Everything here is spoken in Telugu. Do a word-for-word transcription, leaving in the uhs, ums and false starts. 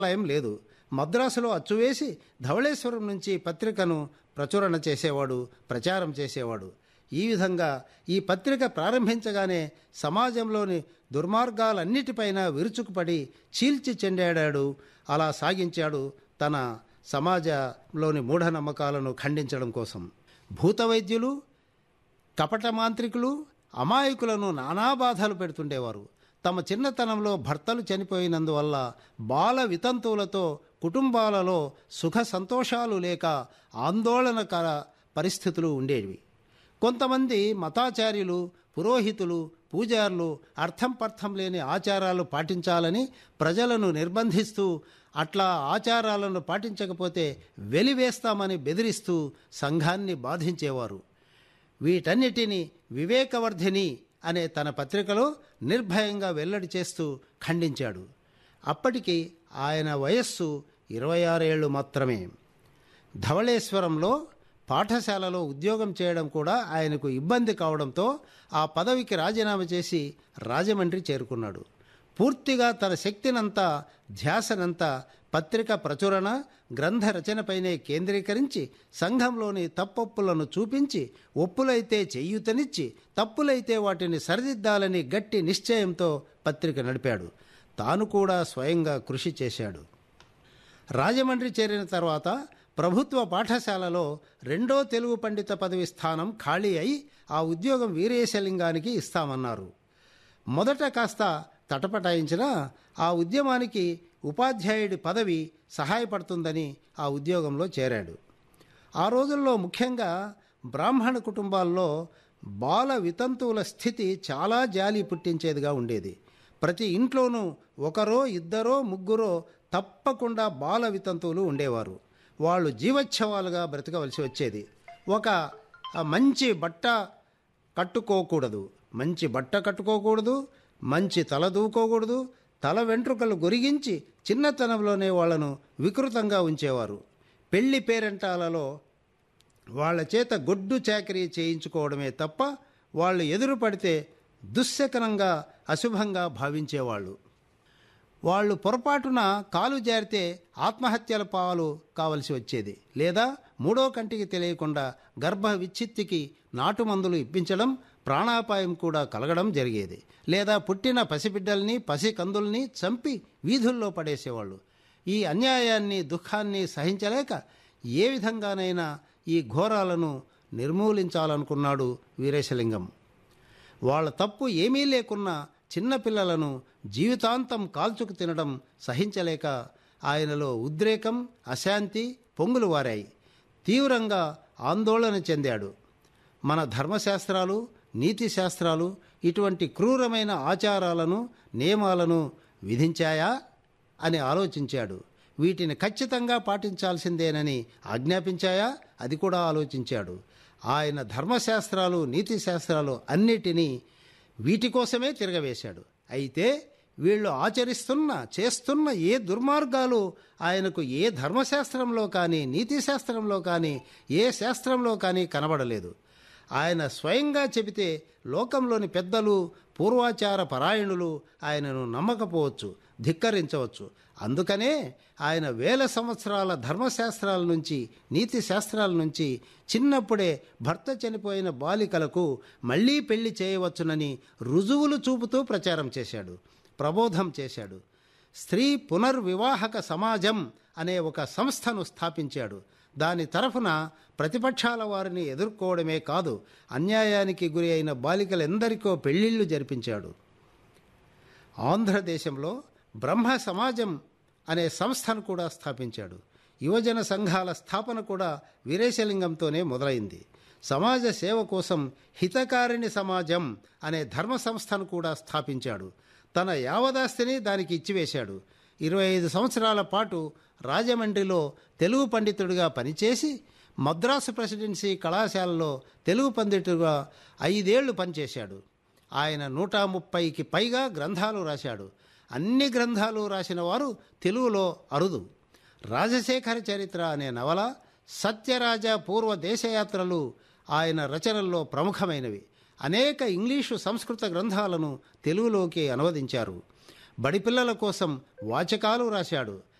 గ్రంథాలయం లేదు. మద్రాసులో అచ్చువేసి ధవళేశ్వరం నుంచి పత్రికను ప్రచురణ చేసేవాడు, ప్రచారం చేసేవాడు. ఈ విధంగా ఈ పత్రిక ప్రారంభించగానే సమాజంలోని దుర్మార్గాలన్నిటిపైన విరుచుకుపడి చీల్చి చెండాడాడు. అలా సాగించాడు తన సమాజంలోని మూఢనమ్మకాలను ఖండించడం కోసం. భూత వైద్యులు, కపట మాంత్రికులు అమాయకులను నానా బాధలు పెడుతుండేవారు. తమ చిన్నతనంలో భర్తలు చనిపోయినందువల్ల బాల వితంతువులతో కుటుంబాలలో సుఖ సంతోషాలు లేక ఆందోళనకర పరిస్థితులు ఉండేవి. కొంతమంది మతాచార్యులు, పురోహితులు, పూజారులు అర్థం పర్థం లేని ఆచారాలు పాటించాలని ప్రజలను నిర్బంధిస్తూ, అట్లా ఆచారాలను పాటించకపోతే వెలివేస్తామని బెదిరిస్తూ సంఘాన్ని బాధించేవారు. వీటన్నిటినీ వివేకవర్ధిని అనే తన పత్రికలో నిర్భయంగా వెల్లడి చేస్తూ ఖండించాడు. అప్పటికి ఆయన వయస్సు ఇరవై ఆరేళ్లు మాత్రమే. ధవళేశ్వరంలో పాఠశాలలో ఉద్యోగం చేయడం కూడా ఆయనకు ఇబ్బంది కావడంతో ఆ పదవికి రాజీనామా చేసి రాజమండ్రి చేరుకున్నాడు. పూర్తిగా తన శక్తినంతా, ధ్యాసనంతా పత్రిక ప్రచురణ, గ్రంథ రచనపైనే కేంద్రీకరించి సంఘంలోని తప్పొప్పులను చూపించి, ఒప్పులైతే చేయూతనిచ్చి, తప్పులైతే వాటిని సరిదిద్దాలని గట్టి నిశ్చయంతో పత్రిక నడిపాడు. తాను కూడా స్వయంగా కృషి చేశాడు. రాజమండ్రి చేరిన తర్వాత ప్రభుత్వ పాఠశాలలో రెండో తెలుగు పండిత పదవి స్థానం ఖాళీ అయి ఆ ఉద్యోగం వీరేశలింగానికి ఇస్తామన్నారు. మొదట కాస్త తటపటాయించిన ఆ ఉద్యమానికి ఉపాధ్యాయుడి పదవి సహాయపడుతుందని ఆ ఉద్యోగంలో చేరాడు. ఆ రోజుల్లో ముఖ్యంగా బ్రాహ్మణ కుటుంబాల్లో బాల వితంతువుల స్థితి చాలా జాలి పుట్టించేదిగా ఉండేది. ప్రతి ఇంట్లోనూ ఒకరో ఇద్దరో ముగ్గురో తప్పకుండా బాల వితంతువులు ఉండేవారు. వాళ్ళు జీవోత్సవాలుగా బ్రతకవలసి వచ్చేది. ఒక మంచి బట్ట కట్టుకోకూడదు, మంచి బట్ట కట్టుకోకూడదు, మంచి తల దూకోకూడదు, తల వెంట్రుకలు గొరిగించి చిన్నతనంలోనే వాళ్లను వికృతంగా ఉంచేవారు. పెళ్లి పేరెంటాలలో వాళ్ల చేత గొడ్డు చాకరీ చేయించుకోవడమే తప్ప వాళ్ళు ఎదురు పడితే దుశ్శకనంగా, అశుభంగా భావించేవాళ్ళు. వాళ్ళు పొరపాటున కాలు జారితే ఆత్మహత్యల పాలు కావలసి వచ్చేది. లేదా మూడో కంటికి తెలియకుండా గర్భ విచ్ఛిత్తికి నాటుమందులు ఇప్పించడం, ప్రాణాపాయం కూడా కలగడం జరిగేది. లేదా పుట్టిన పసిబిడ్డల్ని, పసికందుల్ని చంపి వీధుల్లో పడేసేవాళ్ళు. ఈ అన్యాయాన్ని, దుఃఖాన్ని సహించలేక ఏ విధంగానైనా ఈ ఘోరాలను నిర్మూలించాలనుకున్నాడు వీరేశలింగం. వాళ్ళ తప్పు ఏమీ లేకున్నా చిన్నపిల్లలను జీవితాంతం కాల్చుకు తినడం సహించలేక ఆయనలో ఉద్రేకం, అశాంతి పొంగులు వారాయి. తీవ్రంగా ఆందోళన చెందాడు. మన ధర్మశాస్త్రాలు, నీతి శాస్త్రాలు ఇటువంటి క్రూరమైన ఆచారాలను, నియమాలను విధించాయా అని ఆలోచించాడు. వీటిని ఖచ్చితంగా పాటించాల్సిందేనని ఆజ్ఞాపించాయా అది కూడా ఆలోచించాడు. ఆయన ధర్మశాస్త్రాలు, నీతి శాస్త్రాలు అన్నిటినీ వీటి కోసమే తిరగవేశాడు. అయితే వీళ్ళు ఆచరిస్తున్న, చేస్తున్న ఏ దుర్మార్గాలు ఆయనకు ఏ ధర్మశాస్త్రంలో కానీ, నీతి శాస్త్రంలో కానీ, ఏ శాస్త్రంలో కానీ కనబడలేదు. ఆయన స్వయంగా చెబితే లోకంలోని పెద్దలు, పూర్వాచార పరాయణులు ఆయనను నమ్మకపోవచ్చు, ధిక్కరించవచ్చు. అందుకనే ఆయన వేల సంవత్సరాల ధర్మశాస్త్రాల నుంచి, నీతి శాస్త్రాల నుంచి చిన్నప్పుడే భర్త చనిపోయిన బాలికలకు మళ్లీ పెళ్లి చేయవచ్చునని రుజువులు చూపుతూ ప్రచారం చేశాడు, ప్రబోధం చేశాడు. స్త్రీ పునర్వివాహక సమాజం అనే ఒక సంస్థను స్థాపించాడు. దాని తరఫున ప్రతిపక్షాల వారిని ఎదుర్కోవడమే కాదు, అన్యాయానికి గురి అయిన బాలికలెందరికో పెళ్లిళ్లు జరిపించాడు. ఆంధ్రదేశంలో బ్రహ్మ సమాజం అనే సంస్థను కూడా స్థాపించాడు. యువజన సంఘాల స్థాపన కూడా వీరేశలింగంతోనే మొదలైంది. సమాజ సేవ కోసం హితకారిణి సమాజం అనే ధర్మ సంస్థను కూడా స్థాపించాడు. తన యావదాస్తిని దానికి ఇచ్చివేశాడు. ఇరవై ఐదు సంవత్సరాల పాటు రాజమండ్రిలో తెలుగు పండితుడిగా పనిచేసి మద్రాసు ప్రెసిడెన్సీ కళాశాలలో తెలుగు పండితుడిగా ఐదేళ్లు పనిచేశాడు. ఆయన నూట ముప్పైకి పైగా గ్రంథాలు రాశాడు. అన్ని గ్రంథాలు రాసిన వారు తెలుగులో అరుదు. రాజశేఖర చరిత్ర అనే నవల, సత్యరాజ పూర్వ దేశయాత్రలు ఆయన రచనల్లో ప్రముఖమైనవి. అనేక ఇంగ్లీషు, సంస్కృత గ్రంథాలను తెలుగులోకి అనువదించారు. బడిపిల్లల కోసం వాచకాలు రాశాడు.